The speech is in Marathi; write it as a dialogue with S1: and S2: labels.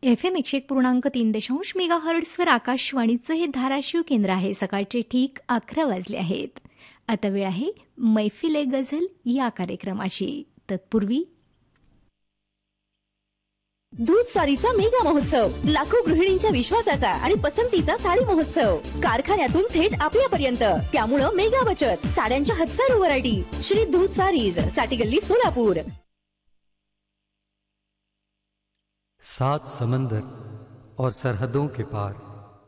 S1: FM 101.3 मेगाहर्ट्झवर आकाशवाणीचं हे धाराशिव केंद्र आहे. सकाळचे ठीक 11 वाजले आहेत. आता वेळ आहे मैफिले गझल या कार्यक्रमाची. तत्पूर्वी
S2: दूध सारीचा मेगा महोत्सव, लाखो गृहिणींच्या विश्वासाचा आणि पसंतीचा साडी महोत्सव, कारखान्यातून थेट आपल्यापर्यंत. त्यामुळं मेगा बचत, साड्यांच्या हजारो व्हरायटी. श्री दूध सारीज, साठी गल्ली, सोलापूर.
S3: 7 समंदर और सरहदों के पार